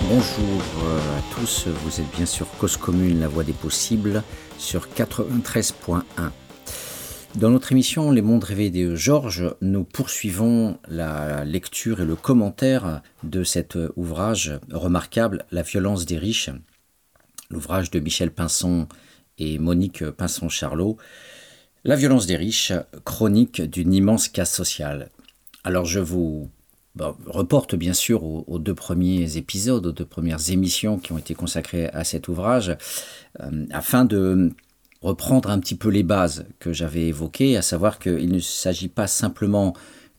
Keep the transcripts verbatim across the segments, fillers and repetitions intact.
Bonjour à tous, vous êtes bien sur Cause Commune, la voix des possibles, sur quatre-vingt-treize point un. Dans notre émission Les mondes rêvés de Georges, nous poursuivons la lecture et le commentaire de cet ouvrage remarquable, La violence des riches, l'ouvrage de Michel Pinson et Monique Pinson-Charlot, La violence des riches, chronique d'une immense casse sociale. Alors je vous Bon, reporte bien sûr aux, aux deux premiers épisodes, aux deux premières émissions qui ont été consacrées à cet ouvrage, euh, afin de reprendre un petit peu les bases que j'avais évoquées, à savoir qu'il ne s'agit pas simplement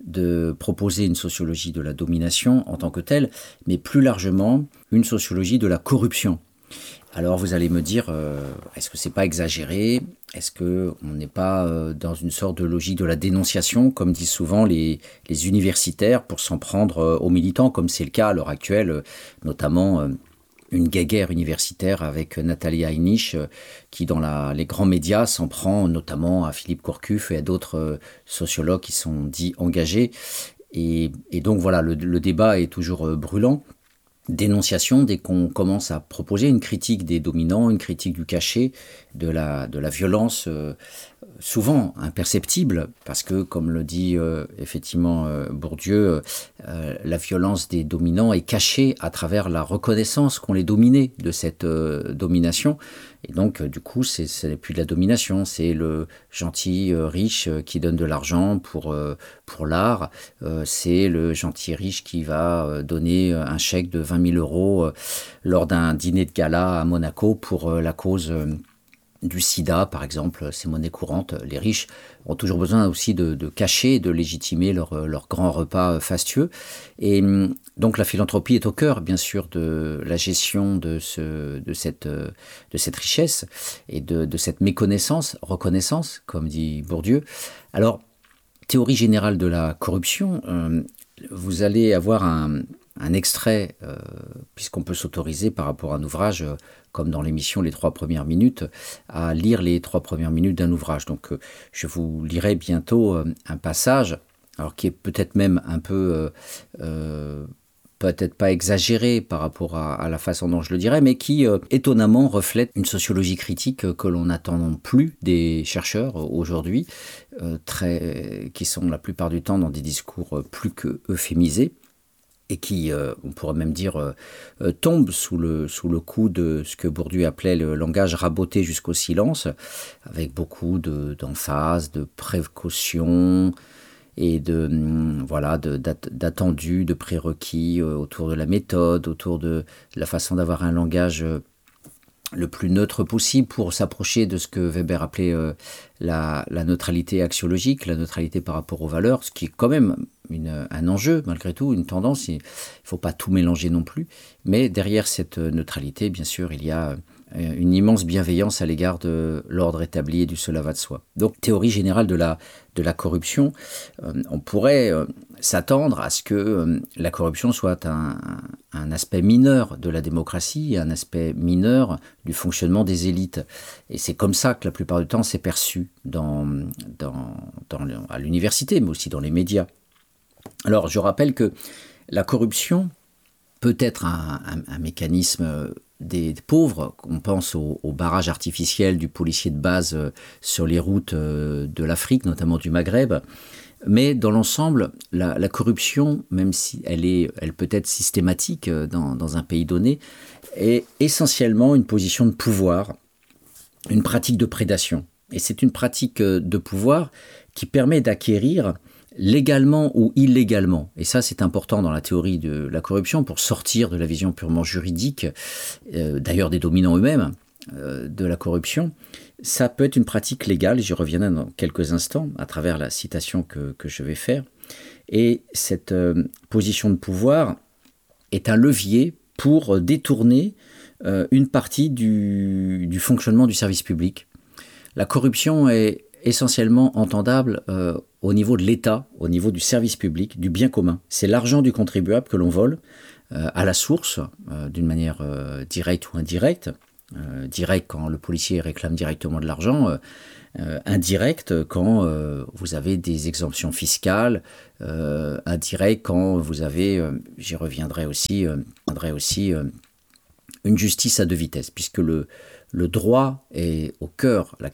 de proposer une sociologie de la domination en tant que telle, mais plus largement une sociologie de la corruption. Alors vous allez me dire, euh, est-ce que c'est pas exagéré ? Est-ce qu'on n'est pas euh, dans une sorte de logique de la dénonciation, comme disent souvent les, les universitaires, pour s'en prendre euh, aux militants, comme c'est le cas à l'heure actuelle, euh, notamment euh, une guéguerre universitaire avec Nathalie Heinisch, euh, qui dans la, les grands médias s'en prend notamment à Philippe Courcuff et à d'autres euh, sociologues qui sont dits engagés. Et, et donc voilà, le, le débat est toujours euh, brûlant. Dénonciation dès qu'on commence à proposer une critique des dominants, une critique du cachet, de la, de la violence euh, souvent imperceptible, parce que comme le dit euh, effectivement euh, Bourdieu, euh, la violence des dominants est cachée à travers la reconnaissance qu'on les dominait de cette euh, domination. Et donc, euh, du coup, c'est, ce n'est plus de la domination, c'est le gentil euh, riche euh, qui donne de l'argent pour, euh, pour l'art, euh, c'est le gentil riche qui va euh, donner un chèque de vingt mille euros euh, lors d'un dîner de gala à Monaco pour euh, la cause euh, du sida, par exemple. C'est monnaie courante. Les riches ont toujours besoin aussi de, de cacher, de légitimer leur, leur grand repas fastueux. Et donc la philanthropie est au cœur, bien sûr, de la gestion de, ce, de, cette, de cette richesse et de, de cette méconnaissance, reconnaissance, comme dit Bourdieu. Alors, théorie générale de la corruption, euh, vous allez avoir un, un extrait, euh, puisqu'on peut s'autoriser par rapport à un ouvrage, euh, comme dans l'émission Les Trois Premières Minutes, à lire les trois premières minutes d'un ouvrage. Donc euh, je vous lirai bientôt euh, un passage, alors qui est peut-être même un peu, euh, euh, peut-être pas exagéré par rapport à, à la façon dont je le dirais, mais qui euh, étonnamment reflète une sociologie critique euh, que l'on n'attend plus des chercheurs euh, aujourd'hui, euh, très, qui sont la plupart du temps dans des discours euh, plus que euphémisés, et qui, euh, on pourrait même dire, euh, euh, tombe sous le, sous le coup de ce que Bourdieu appelait le langage raboté jusqu'au silence, avec beaucoup de, d'emphase, de précaution et de, hum, voilà, de, d'attendus, de prérequis euh, autour de la méthode, autour de la façon d'avoir un langage euh, le plus neutre possible pour s'approcher de ce que Weber appelait euh, la, la neutralité axiologique, la neutralité par rapport aux valeurs, ce qui est quand même une, un enjeu, malgré tout, une tendance. Il ne faut pas tout mélanger non plus. Mais derrière cette neutralité, bien sûr, il y a une immense bienveillance à l'égard de l'ordre établi et du cela va de soi. Donc, théorie générale de la, de la corruption, euh, on pourrait euh, s'attendre à ce que euh, la corruption soit un, un aspect mineur de la démocratie, un aspect mineur du fonctionnement des élites. Et c'est comme ça que la plupart du temps c'est perçu dans, dans, dans, à l'université, mais aussi dans les médias. Alors, je rappelle que la corruption peut être un, un, un mécanisme des pauvres. On pense au, au barrage artificiel du policier de base sur les routes de l'Afrique, notamment du Maghreb. Mais dans l'ensemble, la, la corruption, même si elle, est, elle peut être systématique dans, dans un pays donné, est essentiellement une position de pouvoir, une pratique de prédation. Et c'est une pratique de pouvoir qui permet d'acquérir légalement ou illégalement, et ça c'est important dans la théorie de la corruption pour sortir de la vision purement juridique, euh, d'ailleurs des dominants eux-mêmes, euh, de la corruption, ça peut être une pratique légale, j'y reviendrai dans quelques instants à travers la citation que, que je vais faire, et cette euh, position de pouvoir est un levier pour détourner euh, une partie du, du fonctionnement du service public. La corruption est essentiellement entendable euh, au niveau de l'État, au niveau du service public, du bien commun. C'est l'argent du contribuable que l'on vole euh, à la source, euh, d'une manière euh, directe ou indirecte, Euh, direct quand le policier réclame directement de l'argent, euh, euh, indirect quand euh, vous avez des exemptions fiscales, euh, indirect quand vous avez, euh, j'y reviendrai aussi, euh, reviendrai aussi euh, une justice à deux vitesses, puisque le, le droit est au cœur, la